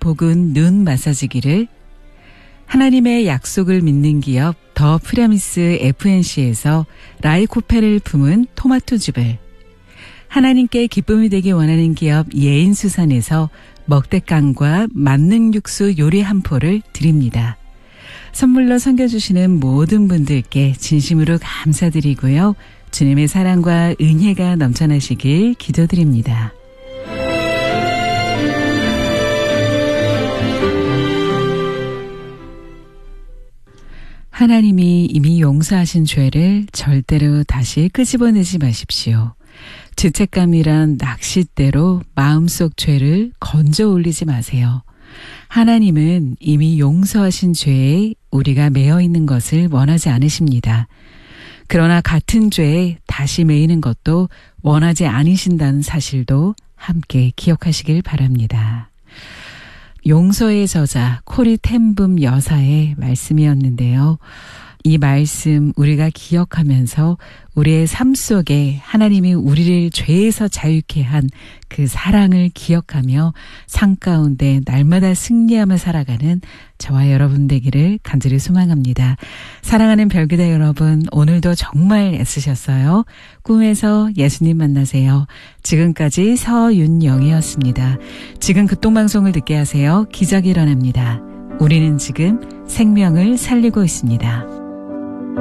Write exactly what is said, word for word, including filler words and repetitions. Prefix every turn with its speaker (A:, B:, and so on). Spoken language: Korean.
A: 복은 눈 마사지기를, 하나님의 약속을 믿는 기업 더 프라미스 에프엔씨에서 라이코펜을 품은 토마토즙을, 하나님께 기쁨이 되기 원하는 기업 예인수산에서 먹대깡과 만능 육수 요리 한 포를 드립니다. 선물로 섬겨주시는 모든 분들께 진심으로 감사드리고요. 주님의 사랑과 은혜가 넘쳐나시길 기도드립니다. 하나님이 이미 용서하신 죄를 절대로 다시 끄집어내지 마십시오. 죄책감이란 낚싯대로 마음속 죄를 건져 올리지 마세요. 하나님은 이미 용서하신 죄에 우리가 매여 있는 것을 원하지 않으십니다. 그러나 같은 죄에 다시 매이는 것도 원하지 않으신다는 사실도 함께 기억하시길 바랍니다. 용서의 저자 코리 텐붐 여사의 말씀이었는데요. 이 말씀 우리가 기억하면서 우리의 삶 속에 하나님이 우리를 죄에서 자유케 한 그 사랑을 기억하며 삶 가운데 날마다 승리하며 살아가는 저와 여러분 되기를 간절히 소망합니다. 사랑하는 별기다 여러분, 오늘도 정말 애쓰셨어요. 꿈에서 예수님 만나세요. 지금까지 서윤영이었습니다. 지금 극동방송을 듣게 하세요. 기적이 일어납니다. 우리는 지금 생명을 살리고 있습니다.